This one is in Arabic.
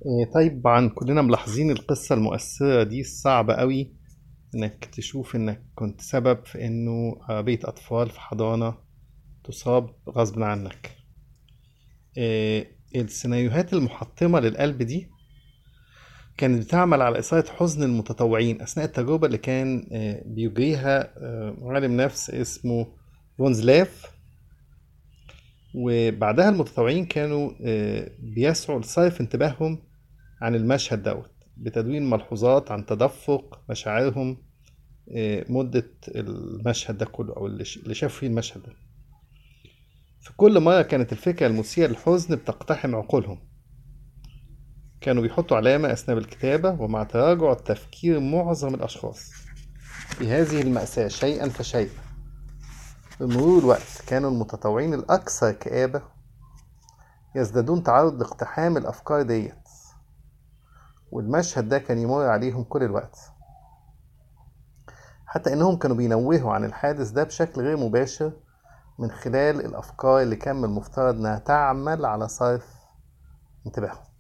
طبعا كلنا ملاحظين القصة المؤثرة دي الصعبة قوي، انك تشوف انك كنت سبب في انه عربية اطفال في حضانة تصاب غصب عنك. السيناريوهات المحطمة للقلب دي كانت بتعمل على إثارة حزن المتطوعين أثناء التجربة اللي كان بيجريها عالم نفس اسمه فونزلاف. وبعدها المتطوعين كانوا بيسعوا لصرف انتباههم عن المشهد بتدوين ملحوظات عن تدفق مشاعرهم مدة المشهد ده كله، أو اللي شافوا فيه المشهد ده. في كل مرة كانت الفكرة المثيرة للحزن بتقتحم عقولهم. كانوا بيحطوا علامة أثناء الكتابة، ومع تراجع تفكير معظم الأشخاص في هذه المأساة شيئا فشيئا بمرور الوقت، كانوا المتطوعين الأكثر كآبة يزدادون تعرض لاقتحام الأفكار ديت، والمشهد ده كان يمر عليهم كل الوقت، حتى إنهم كانوا بينوهوا عن الحادث ده بشكل غير مباشر من خلال الأفكار اللي كان من المفترض إنها تعمل على صرف انتباههم.